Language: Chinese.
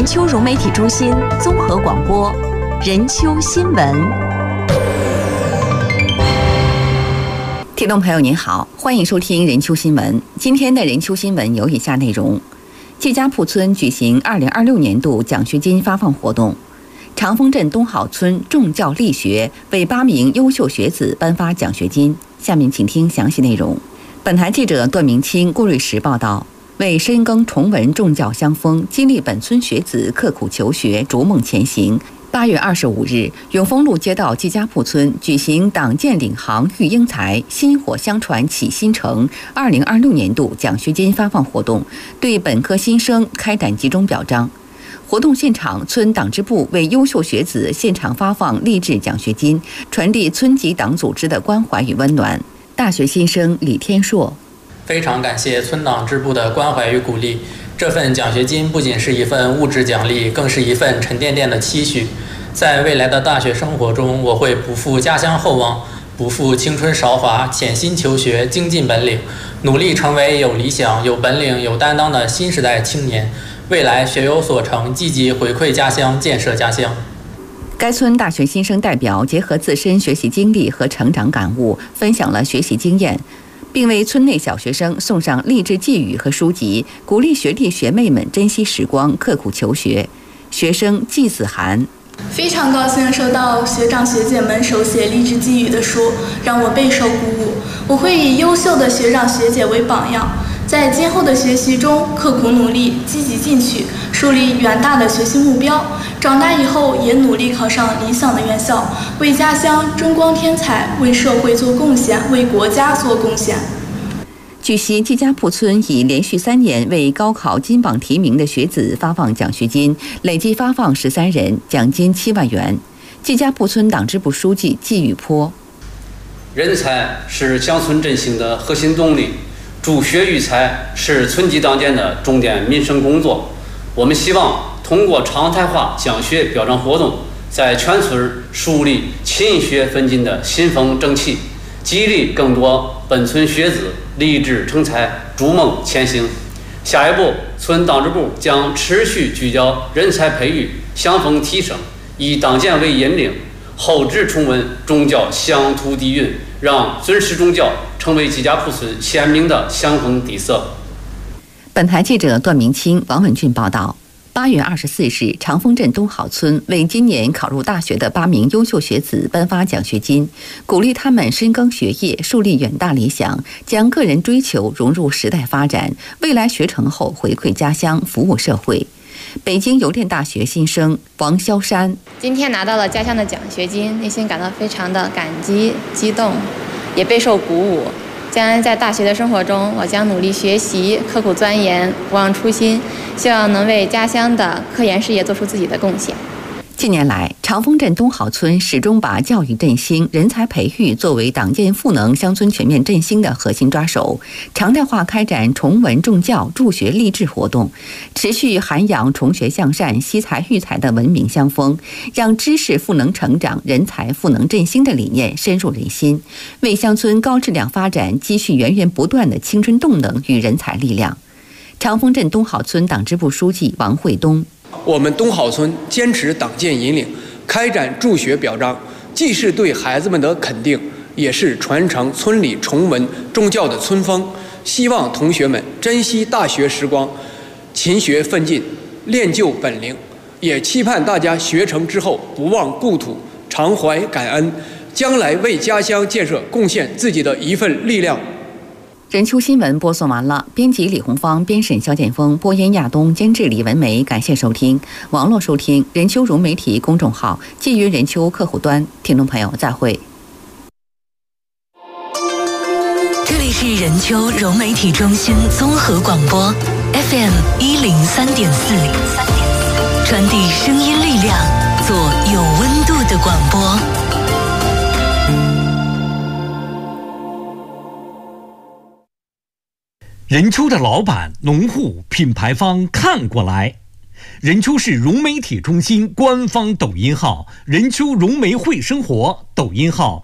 任丘融媒体中心综合广播，任丘新闻。听众朋友您好，欢迎收听任丘新闻。今天的任丘新闻有以下内容：季家铺村举行2026年度奖学金发放活动，长丰镇东好村重教力学为8名优秀学子颁发奖学金。下面请听详细内容。本台记者段明清、郭瑞石报道。为深耕崇文重教乡风，激励本村学子刻苦求学、逐梦前行。8月25日，永丰路街道季家铺村举行党建领航育英才，薪火相传启新城2026年度奖学金发放活动，对本科新生开展集中表彰。活动现场，村党支部为优秀学子现场发放励志奖学金，传递村级党组织的关怀与温暖。大学新生李天硕。 非常感谢村党支部的关怀与鼓励，这份奖学金不仅是一份物质奖励，更是一份沉甸甸的期许。在未来的大学生活中，我会不负家乡厚望，不负青春韶华，潜心求学，精进本领，努力成为有理想、有本领、有担当的新时代青年。未来学有所成，积极回馈家乡，建设家乡。 该村大学新生代表结合自身学习经历和成长感悟，分享了学习经验，并为村内小学生送上励志寄语和书籍，鼓励学弟学妹们珍惜时光，刻苦求学。学生季子涵： 非常高兴收到学长学姐们手写励志寄语的书，让我备受鼓舞。我会以优秀的学长学姐为榜样，在今后的学习中刻苦努力，积极进取，树立远大的学习目标。长大以后也努力考上理想的院校，为家乡争光添彩，为社会做贡献，为国家做贡献。 据悉，季家铺村已连续3年为高考金榜题名的学子发放奖学金，累计发放13人，奖金7万元。季家铺村党支部书记季玉波： 人才是乡村振兴的核心动力，助学育才是村级党建的重点民生工作。我们希望通过常态化奖学表彰活动，在全村树立勤学奋进的新风正气，激励更多本村学子立志成才，逐梦前行。下一步，村党支部将持续聚焦人才培育、乡风提升，以党建为引领，厚植崇文重教乡土底蕴，让尊师重教成为季家铺村鲜明的乡风底色。 本台记者段明清、王文俊报道。8月24日，长丰镇东好村为今年考入大学的8名优秀学子颁发奖学金，鼓励他们深耕学业，树立远大理想，将个人追求融入时代发展，未来学成后回馈家乡，服务社会。北京邮电大学新生王潇山： 今天拿到了家乡的奖学金，内心感到非常的感激、激动，也备受鼓舞。将来在大学的生活中，我将努力学习，刻苦钻研，不忘初心，希望能为家乡的科研事业做出自己的贡献。 近年来，长丰镇东好村始终把教育振兴、人才培育作为党建赋能乡村全面振兴的核心抓手，常态化开展崇文重教、助学励志活动，持续涵养崇学向善、惜才育才的文明乡风，让知识赋能成长、人才赋能振兴的理念深入人心，为乡村高质量发展积蓄源源不断的青春动能与人才力量。长丰镇东好村党支部书记王惠东： 我们东好村坚持党建引领，开展助学表彰，既是对孩子们的肯定，也是传承村里崇文重教的村风。希望同学们珍惜大学时光，勤学奋进，练就本领。也期盼大家学成之后不忘故土，常怀感恩，将来为家乡建设贡献自己的一份力量。 任丘新闻播送完了，编辑李红芳，编审肖建峰，播音亚东，监制李文梅。感谢收听，网络收听任丘融媒体公众号，基于任丘客户端。听众朋友，再会。 这里是任丘融媒体中心综合广播 FM 103.4，传递声音力量，做有温度的广播。 任丘的老板、农户、品牌方看过来。任丘市融媒体中心官方抖音号：任丘融媒会生活，抖音号